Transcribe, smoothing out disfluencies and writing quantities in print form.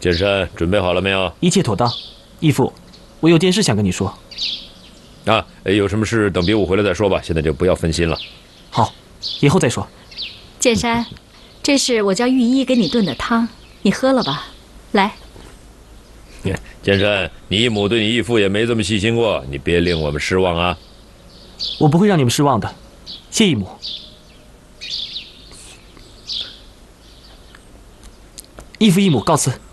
剑山，准备好了没有？ 一切妥当。义父，我有件事想跟你说。 啊，有什么事等比武回来再说吧，现在就不要分心了。 好，以后再说。 剑山，这是我叫御医给你炖的汤，你喝了吧。来。 剑山，你义母对你义父也没这么细心过，你别令我们失望啊！ 我不会让你们失望的，谢义母。义父义母告辞。